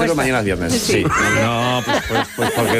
pero mañana es viernes. Sí. No, pues porque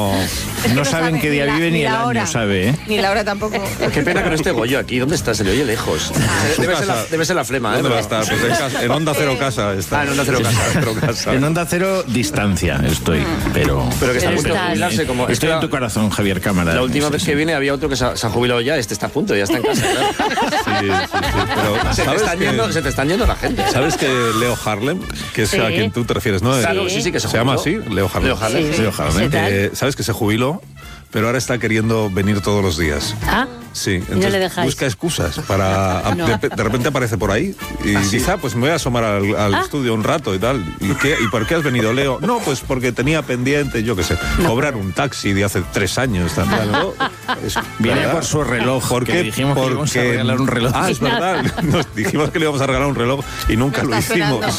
no saben qué día vive ni el año, ¿sabe? Ni la hora tampoco. Qué pena que no esté Goyo aquí. ¿Dónde está? Se le oye lejos. Debe ser la flema, ¿eh? ¿Dónde va a estar? Pues en Onda Cero Casa está. En Onda Cero Casa. En Onda Cero distancia estoy, pero que está a punto de jubilarse. Como estoy en tu corazón, Javier Cámara. La última vez que vine había otro que se ha jubilado ya. Este está a punto, ya está en casa. Claro. Sí, pero se te están yendo la gente. ¿Sabes que Leo Harlem, que es a quien tú te refieres, no? Claro, sí, que se llama así, Leo Harlem. Leo Harlem. ¿Sabes que se jubiló? Pero ahora está queriendo venir todos los días. ¿Ah? Sí, entonces busca excusas para... De repente aparece por ahí y dice, pues me voy a asomar al estudio un rato y tal. ¿Y por qué has venido, Leo? No, pues porque tenía pendiente, yo qué sé, cobrar un taxi de hace 3 años también. ¿No? Viene por su reloj. ¿Por qué? Dijimos que íbamos a regalar un reloj. Es verdad. Nos dijimos que le íbamos a regalar un reloj y nunca lo hicimos.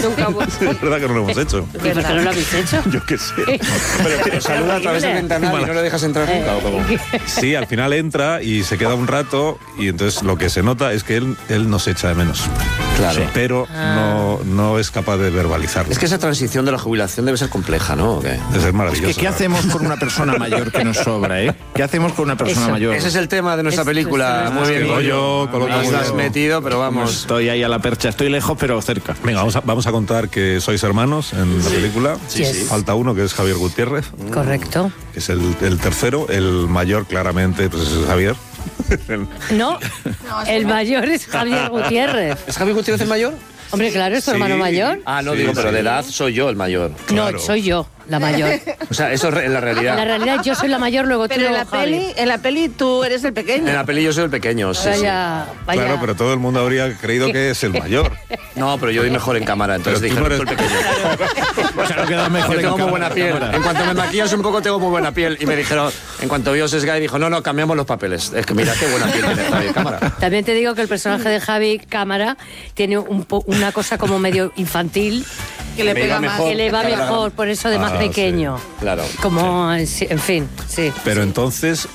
Es verdad que no lo hemos hecho. ¿Y por qué no lo habéis hecho? Yo qué sé. Pero saluda a través del ventanal y no le dejas entrar nunca, ¿o cómo? Sí, al final entra y se queda un rato y entonces lo que se nota es que él nos echa de menos. Claro. Sí, pero no es capaz de verbalizarlo. Es que esa transición de la jubilación debe ser compleja, ¿no? Debe ser maravillosa. Es que ¿qué hacemos con una persona mayor que nos sobra, ¿Qué hacemos con una persona mayor? Ese es el tema de nuestra película. Muy bien, Goyo. Lo has metido, pero vamos. Estoy ahí a la percha. Estoy lejos, pero cerca. Venga, vamos a contar que sois hermanos en la película. Sí. Falta uno, que es Javier Gutiérrez. Correcto. Que es el tercero. El mayor, claramente, pues es Javier. No, el mayor es Javier Gutiérrez. ¿Es Javier Gutiérrez el mayor? Hombre, claro, es tu hermano mayor. Ah, no, digo, pero de edad soy yo el mayor. Claro. No, soy yo la mayor. O sea, eso es en la realidad. En la realidad yo soy la mayor, luego tú, Pero luego Javi. en la peli tú eres el pequeño. En la peli yo soy el pequeño, sí. Vaya. Claro, pero todo el mundo habría creído que es el mayor. No, pero yo voy mejor en cámara, entonces dije, no eres el pequeño. Claro, queda mejor. Yo tengo muy buena piel. En cuanto me maquillas un poco, tengo muy buena piel. Y me dijeron, en cuanto vio Sesgay, dijo, no, cambiamos los papeles. Es que mira qué buena piel tiene Javi Cámara. También te digo que el personaje de Javi Cámara tiene una cosa como medio infantil. Que le pega más. Que le va mejor, por eso de más pequeño. Sí. Claro. Como, en fin, sí. Pero entonces,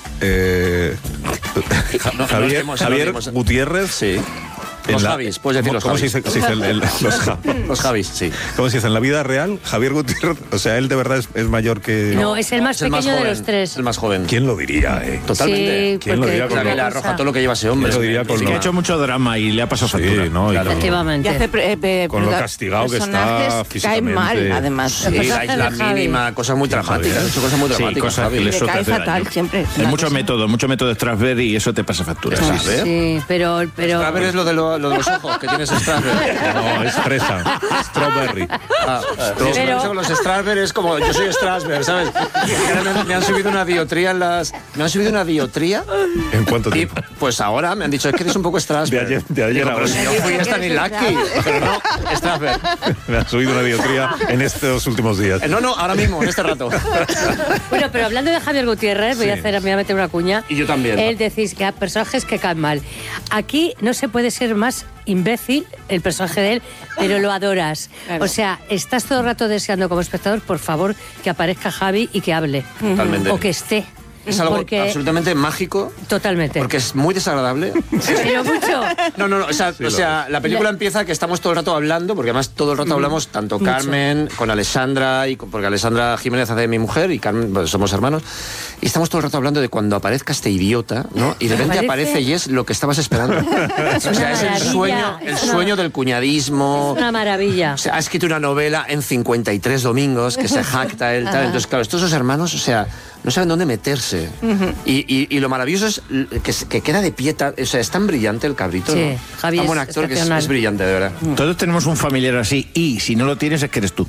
Javier Gutiérrez... Sí. Los Javis, puedes decir los Javis. ¿Cómo se dice los Javis, sí. ¿Cómo se dice? En la vida real, Javier Gutiérrez, o sea, él de verdad es mayor que... No, es el más pequeño de los tres. Es el más joven. ¿Quién lo diría, Totalmente. Sí, ¿Quién lo diría? Con la arroja todo lo que lleva ese hombre. ¿Quién lo diría? Es que ha hecho mucho drama y le ha pasado factura. ¿no? Claro. Efectivamente. Y hace con lo castigado que está físicamente. Cae mal, además. Sí, la isla mínima, cosas muy dramáticas. Cosas muy dramáticas. Sí, cosas que le cae fatal siempre. Hay mucho método Strasberg y eso te pasa factura. Sí, pero... Strasberg es lo de los ojos que tienes Strasberg. No, es fresa. Strawberry. Pero los Strasberg es como yo soy Strasberg, ¿sabes? Me han subido una diotría ¿Me han subido una diotría? ¿En cuánto tiempo? Pues ahora me han dicho, es que eres un poco Strasberg. De ayer a pero hoy. si yo fui hasta ni Lucky. Pero no, Strasberg. Me han subido una diotría en estos últimos días. No, ahora mismo, en este rato. Bueno, pero hablando de Javier Gutiérrez, voy a meter una cuña. Y yo también. Él decís que hay personajes que caen mal. Aquí no se puede ser más imbécil el personaje de él, pero lo adoras. Claro. O sea, estás todo el rato deseando como espectador, por favor, que aparezca Javi y que hable. Totalmente. O que esté. Es algo absolutamente mágico. Totalmente. Porque es muy desagradable. Pero mucho. No. O sea, la película empieza que estamos todo el rato hablando, porque además todo el rato hablamos, tanto mucho. Carmen, con Alessandra, porque Alessandra Jiménez hace de mi mujer y Carmen, pues, somos hermanos. Y estamos todo el rato hablando de cuando aparezca este idiota, ¿no? Y de repente aparece y es lo que estabas esperando. O sea, es el sueño del cuñadismo. Es una maravilla. O sea, ha escrito una novela en 53 domingos que se jacta él, tal. Entonces, claro, estos dos hermanos, o sea, no saben dónde meterse. Y lo maravilloso es que queda de pie, o sea, es tan brillante el cabrito, sí, ¿no? Javi tan buen actor que es brillante, de verdad. Todos tenemos un familiar así y si no lo tienes es que eres tú.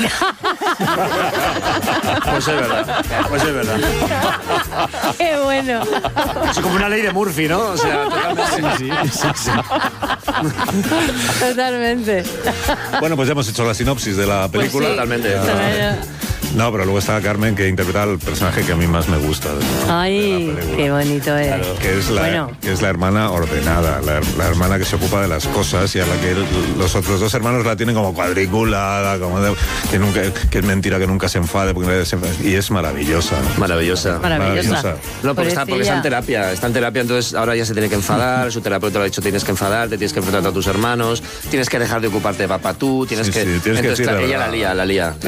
Pues es verdad. Qué bueno. Es como una ley de Murphy, ¿no? O sea, totalmente. Sí. Totalmente. Bueno, pues ya hemos hecho la sinopsis de la película. Pues sí. Totalmente. No, pero luego está Carmen, que interpreta al personaje que a mí más me gusta. Ay, qué bonito es. Claro, que es la hermana ordenada, la hermana que se ocupa de las cosas y a la que los otros dos hermanos la tienen como cuadriculada, que es mentira que nunca se enfade, y es maravillosa. Maravillosa. No, porque está en terapia, entonces ahora ya se tiene que enfadar, su terapeuta le ha dicho tienes que enfadarte, tienes que enfrentar a tus hermanos, tienes que dejar de ocuparte de papá tú, tienes que... Tienes que decir ella la lía.